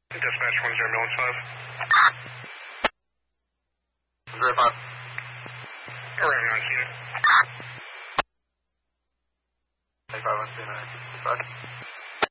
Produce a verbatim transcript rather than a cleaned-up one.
Dispatch one zero one five. Zero five. Around nineteen. Take five one two nine six five.